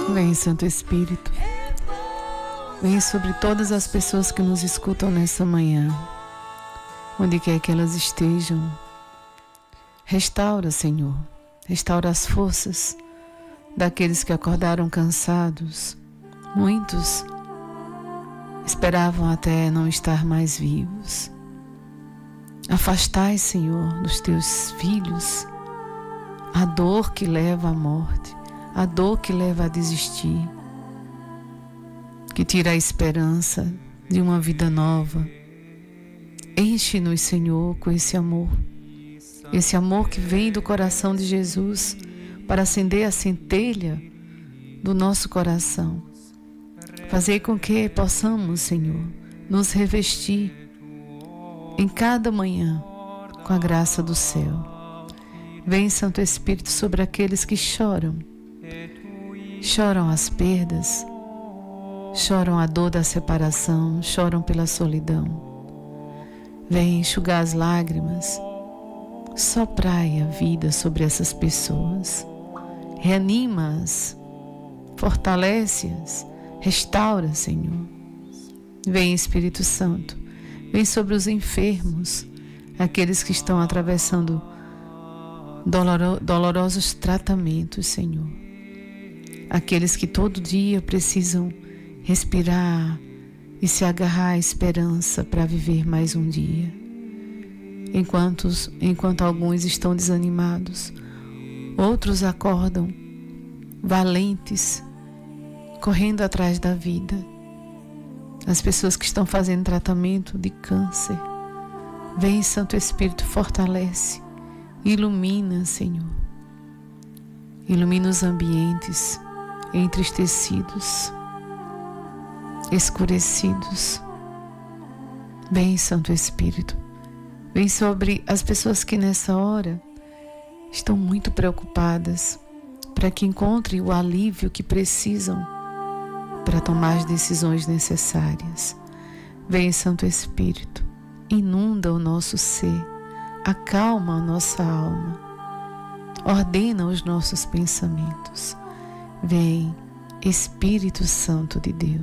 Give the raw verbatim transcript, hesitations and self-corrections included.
Vem, Santo Espírito. Vem sobre todas as pessoas que nos escutam nessa manhã, onde quer que elas estejam. Restaura, Senhor. Restaura as forças daqueles que acordaram cansados. Muitos esperavam até não estar mais vivos. Afastai, Senhor, dos teus filhos a dor que leva à morte, a dor que leva a desistir, que tira a esperança de uma vida nova. Enche-nos, Senhor, com esse amor, esse amor que vem do coração de Jesus para acender a centelha do nosso coração. Fazer com que possamos, Senhor, nos revestir em cada manhã com a graça do céu. Vem, Santo Espírito, sobre aqueles que choram. Choram as perdas, choram a dor da separação, choram pela solidão. Vem enxugar as lágrimas, soprai a vida sobre essas pessoas. Reanima-as, fortalece-as, restaura, Senhor. Vem, Espírito Santo, vem sobre os enfermos, aqueles que estão atravessando doloro, dolorosos tratamentos, Senhor. Aqueles que todo dia precisam respirar e se agarrar à esperança para viver mais um dia. Enquanto, enquanto alguns estão desanimados, outros acordam valentes, correndo atrás da vida. As pessoas que estão fazendo tratamento de câncer, vem, Santo Espírito, fortalece, ilumina, Senhor. Ilumina os ambientes entristecidos, escurecidos. Vem, Santo Espírito, vem sobre as pessoas que nessa hora estão muito preocupadas, para que encontrem o alívio que precisam para tomar as decisões necessárias. Vem, Santo Espírito, inunda o nosso ser, acalma a nossa alma, ordena os nossos pensamentos. Vem, Espírito Santo de Deus.